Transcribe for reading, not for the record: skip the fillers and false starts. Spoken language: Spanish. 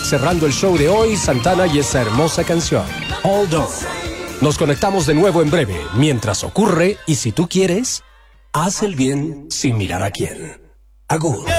cerrando el show de hoy, Santana y esa hermosa canción, Hold On. Nos conectamos de nuevo en breve, mientras ocurre, y si tú quieres, haz el bien sin mirar a quién. Agur.